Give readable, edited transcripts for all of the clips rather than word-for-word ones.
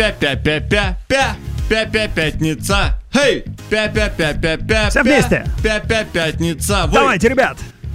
Пя-пя-пя-пя-пя. Пя-пя-пятница. Хей! Пя-пя-пя-пя-пя. Все вместе. Пя-пя-пятница. Давайте, ребят.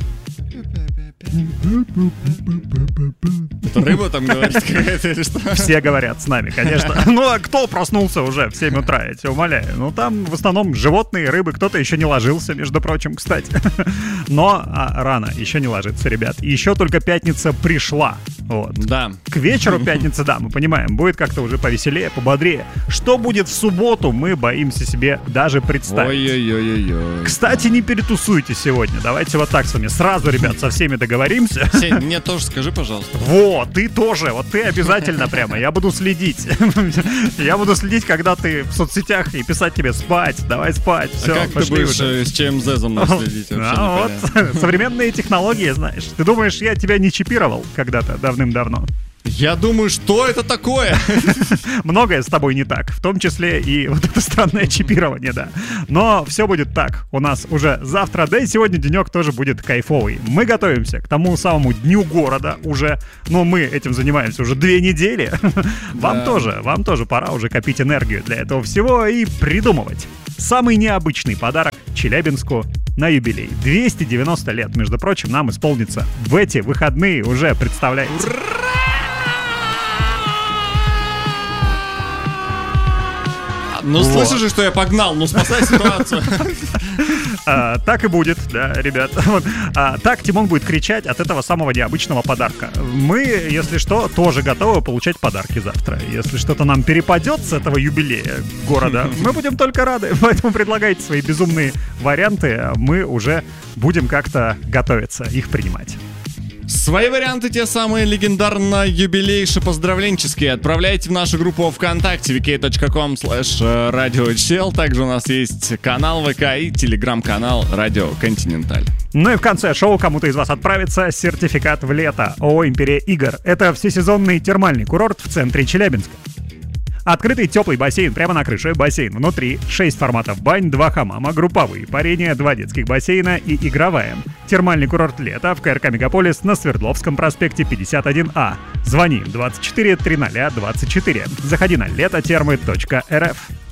Это рыба там говорит какая-то или что? Все говорят с нами, конечно. Ну, а кто проснулся уже в 7 утра, я тебя умоляю? Ну, там в основном животные, рыбы, кто-то еще не ложился, между прочим, кстати. Но рано, еще не ложится, ребят. И еще только пятница пришла. Вот. Да. К вечеру пятницы, да, мы понимаем, будет как-то уже повеселее, пободрее. Что будет в субботу, мы боимся себе даже представить. Ой-ой-ой-ой-ой. Кстати, не перетусуйте сегодня. Давайте вот так с вами сразу, ребят, со всеми договоримся. Сень, мне тоже скажи, пожалуйста. Вот, ты тоже, вот ты обязательно прямо, я буду следить. Я буду следить, когда ты в соцсетях и писать тебе спать, давай спать, все, как ты будешь с ЧМЗ за мной следить? Вот, современные технологии, знаешь. Ты думаешь, я тебя не чипировал когда-то, давным-давно? Я думаю, что это такое? Многое с тобой не так, в том числе и вот это странное чипирование, да. Но все будет так. У нас уже завтра, да и сегодня денек тоже будет кайфовый. Мы готовимся к тому самому дню города уже. Но мы этим занимаемся уже 2 недели. Вам тоже пора уже копить энергию для этого всего и придумывать самый необычный подарок Челябинску на юбилей. 290 лет, между прочим, нам исполнится в эти выходные уже, представляете? Ну, вот. Слышишь же, что я погнал, ну спасай ситуацию. Так и будет, да, ребят. Так Тимон будет кричать от этого самого необычного подарка. Мы, если что, тоже готовы получать подарки завтра. Если что-то нам перепадет с этого юбилея города, мы будем только рады. Поэтому предлагайте свои безумные варианты, мы уже будем как-то готовиться их принимать. Свои варианты, те самые легендарно-юбилейши-поздравленческие, отправляйте в нашу группу ВКонтакте vk.com/radiochel. Также у нас есть канал ВК и телеграм-канал Радио Континенталь. Ну и в конце шоу кому-то из вас отправится сертификат в лето ООО «Империя Игр». Это всесезонный термальный курорт в центре Челябинска. Открытый теплый бассейн прямо на крыше, бассейн внутри, 6 форматов бань, 2 хамама, групповые парения, 2 детских бассейна и игровая. Термальный курорт лета в КРК «Мегаполис» на Свердловском проспекте 51А. Звони 24 300 24. Заходи на летотермы.рф.